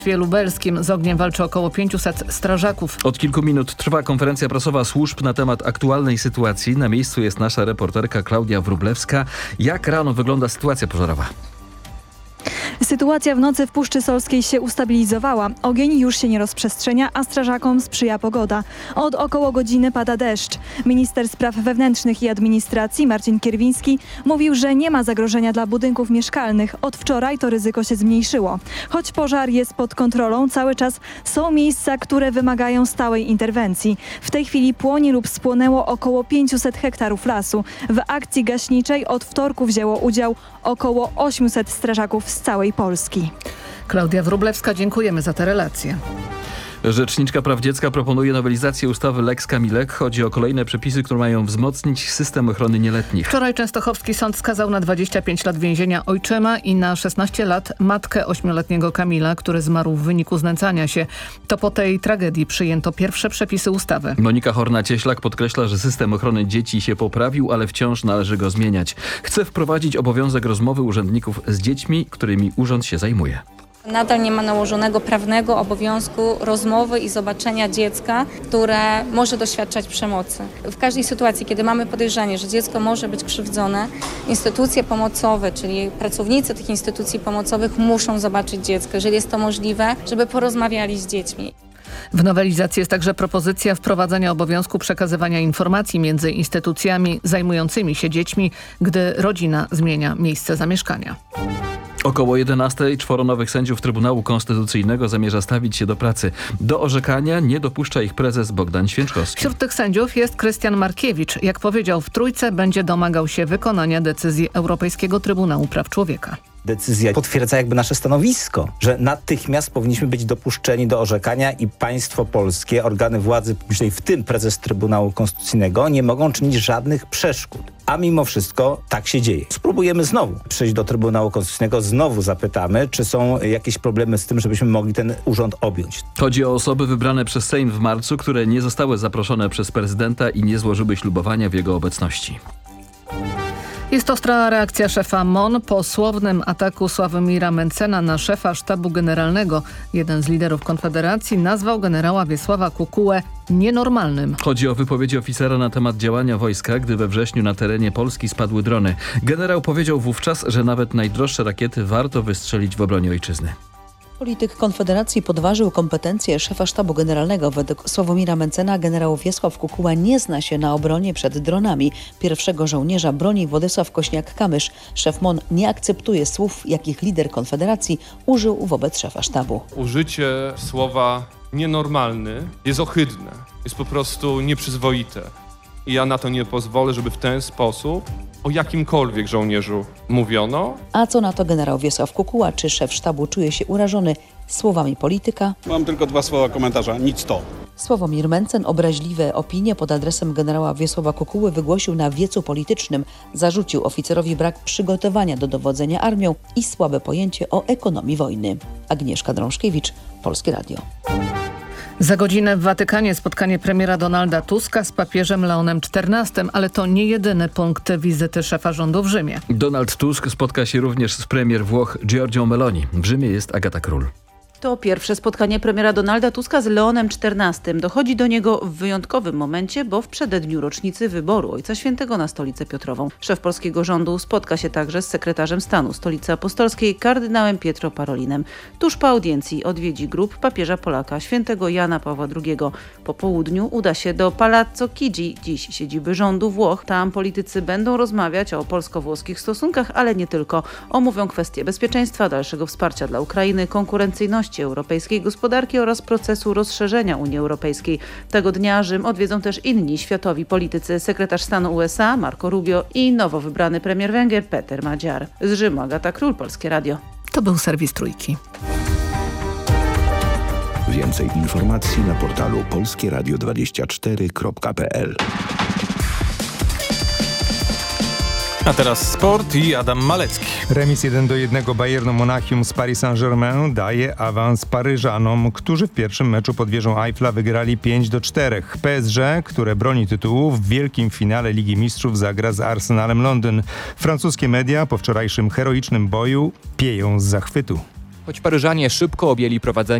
W lubelskim z ogniem walczy około 500 strażaków. Od kilku minut trwa konferencja prasowa służb na temat aktualnej sytuacji. Na miejscu jest nasza reporterka Klaudia Wróblewska. Jak rano wygląda sytuacja pożarowa? Sytuacja w nocy w Puszczy Solskiej się ustabilizowała. Ogień już się nie rozprzestrzenia, a strażakom sprzyja pogoda. Od około godziny pada deszcz. Minister spraw wewnętrznych i administracji Marcin Kierwiński mówił, że nie ma zagrożenia dla budynków mieszkalnych. Od wczoraj to ryzyko się zmniejszyło. Choć pożar jest pod kontrolą, cały czas są miejsca, które wymagają stałej interwencji. W tej chwili płonie lub spłonęło około 500 hektarów lasu. W akcji gaśniczej od wtorku wzięło udział około 800 strażaków z całej Polski. Klaudia Wróblewska, dziękujemy za te relacje. Rzeczniczka Praw Dziecka proponuje nowelizację ustawy Lex Kamilek. Chodzi o kolejne przepisy, które mają wzmocnić system ochrony nieletnich. Wczoraj częstochowski sąd skazał na 25 lat więzienia ojczyma i na 16 lat matkę 8-letniego Kamila, który zmarł w wyniku znęcania się. To po tej tragedii przyjęto pierwsze przepisy ustawy. Monika Horna-Cieślak podkreśla, że system ochrony dzieci się poprawił, ale wciąż należy go zmieniać. Chce wprowadzić obowiązek rozmowy urzędników z dziećmi, którymi urząd się zajmuje. Nadal nie ma nałożonego prawnego obowiązku rozmowy i zobaczenia dziecka, które może doświadczać przemocy. W każdej sytuacji, kiedy mamy podejrzenie, że dziecko może być krzywdzone, instytucje pomocowe, czyli pracownicy tych instytucji pomocowych muszą zobaczyć dziecko, jeżeli jest to możliwe, żeby porozmawiali z dziećmi. W nowelizacji jest także propozycja wprowadzenia obowiązku przekazywania informacji między instytucjami zajmującymi się dziećmi, gdy rodzina zmienia miejsce zamieszkania. Około 11:00 4 nowych sędziów Trybunału Konstytucyjnego zamierza stawić się do pracy. Do orzekania nie dopuszcza ich prezes Bogdan Święczkowski. Wśród tych sędziów jest Krystian Markiewicz. Jak powiedział w Trójce, będzie domagał się wykonania decyzji Europejskiego Trybunału Praw Człowieka. Decyzja potwierdza jakby nasze stanowisko, że natychmiast powinniśmy być dopuszczeni do orzekania i państwo polskie, organy władzy publicznej, w tym prezes Trybunału Konstytucyjnego, nie mogą czynić żadnych przeszkód. A mimo wszystko tak się dzieje. Spróbujemy znowu przyjść do Trybunału Konstytucyjnego, znowu zapytamy, czy są jakieś problemy z tym, żebyśmy mogli ten urząd objąć. Chodzi o osoby wybrane przez Sejm w marcu, które nie zostały zaproszone przez prezydenta i nie złożyły ślubowania w jego obecności. Jest ostra reakcja szefa MON po słownym ataku Sławomira Mentzena na szefa sztabu generalnego. Jeden z liderów Konfederacji nazwał generała Wiesława Kukułę nienormalnym. Chodzi o wypowiedzi oficera na temat działania wojska, gdy we wrześniu na terenie Polski spadły drony. Generał powiedział wówczas, że nawet najdroższe rakiety warto wystrzelić w obronie ojczyzny. Polityk Konfederacji podważył kompetencje szefa sztabu generalnego. Według Sławomira Mentzena generał Wiesław Kukuła nie zna się na obronie przed dronami. Pierwszego żołnierza broni Władysław Kośniak-Kamysz. Szef MON nie akceptuje słów, jakich lider Konfederacji użył wobec szefa sztabu. Użycie słowa nienormalny jest ohydne, jest po prostu nieprzyzwoite. I ja na to nie pozwolę, żeby w ten sposób o jakimkolwiek żołnierzu mówiono. A co na to generał Wiesław Kukuła? Czy szef sztabu czuje się urażony słowami polityka? Mam tylko 2 słowa komentarza. Nic to. Sławomir Mentzen obraźliwe opinie pod adresem generała Wiesława Kukuły wygłosił na wiecu politycznym. Zarzucił oficerowi brak przygotowania do dowodzenia armią i słabe pojęcie o ekonomii wojny. Agnieszka Drążkiewicz, Polskie Radio. Za godzinę w Watykanie spotkanie premiera Donalda Tuska z papieżem Leonem XIV, ale to nie jedyny punkt wizyty szefa rządu w Rzymie. Donald Tusk spotka się również z premier Włoch Giorgią Meloni. W Rzymie jest Agata Król. To pierwsze spotkanie premiera Donalda Tuska z Leonem XIV. Dochodzi do niego w wyjątkowym momencie, bo w przededniu rocznicy wyboru Ojca Świętego na Stolicę Piotrową. Szef polskiego rządu spotka się także z sekretarzem stanu Stolicy Apostolskiej kardynałem Pietro Parolinem. Tuż po audiencji odwiedzi grób papieża Polaka świętego Jana Pawła II. Po południu uda się do Palazzo Chigi, dziś siedziby rządu Włoch. Tam politycy będą rozmawiać o polsko-włoskich stosunkach, ale nie tylko. Omówią kwestie bezpieczeństwa, dalszego wsparcia dla Ukrainy, konkurencyjności europejskiej gospodarki oraz procesu rozszerzenia Unii Europejskiej. Tego dnia Rzym odwiedzą też inni światowi politycy, sekretarz stanu USA Marco Rubio i nowo wybrany premier Węgier Peter Magyar. Z Rzymu Agata Król, Polskie Radio. To był serwis Trójki. Więcej informacji na portalu polskieradio24.pl. A teraz sport i Adam Malecki. Remis 1-1 Bayernu Monachium z Paris Saint-Germain daje awans Paryżanom, którzy w pierwszym meczu pod wieżą Eiffla wygrali 5-4. PSG, które broni tytułu, w wielkim finale Ligi Mistrzów zagra z Arsenalem Londyn. Francuskie media po wczorajszym heroicznym boju pieją z zachwytu. Choć Paryżanie szybko objęli prowadzenie